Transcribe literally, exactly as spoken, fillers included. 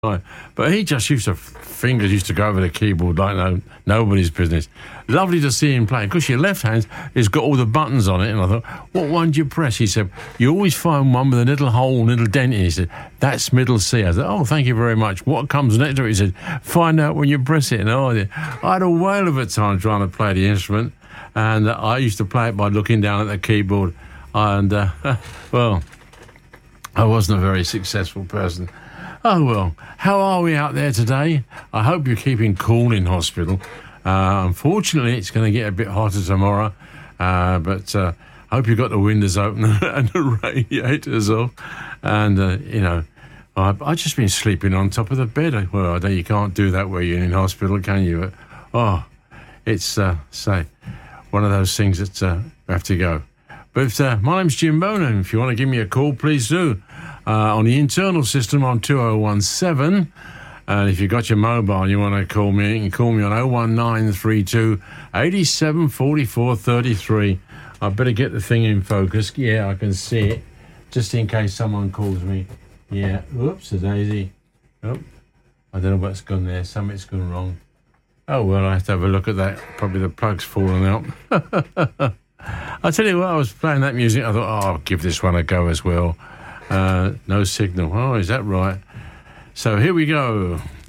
Right. But he just used to, fingers used to go over the keyboard like no nobody's business. Lovely to see him play. Because your left hand has got all the buttons on it. And I thought, what one do you press? He said, you always find one with a little hole, little dent in it. He said, that's middle C. I said, oh, thank you very much. What comes next to it? He said, find out when you press it. And oh, I had a whale of a time trying to play the instrument. And uh, I used to play it by looking down at the keyboard. And, uh, well, I wasn't a very successful person. Oh, well, how are we out there today? I hope you're keeping cool in hospital. Uh, unfortunately, it's going to get a bit hotter tomorrow, uh, but uh, I hope you've got the windows open and the radiators off. And, uh, you know, I've, I've just been sleeping on top of the bed. Well, I know you can't do that where you're in hospital, can you? But, oh, it's, uh, say, one of those things that uh, we have to go. But uh, my name's Jim Bonan. If you want to give me a call, please do. Uh, on the internal system, I'm two oh one seven. And if you've got your mobile and you want to call me, you can call me on oh one nine three two, eight seven four four three three. I better get the thing in focus. Yeah, I can see it. Just in case someone calls me. Yeah. Oops, a daisy. Oh, I don't know what's gone there. Something's gone wrong. Oh, well, I have to have a look at that. Probably the plug's fallen out. I tell you what, I was playing that music. I thought, oh, I'll give this one a go as well. Uh, no signal. Oh, is that right? So here we go.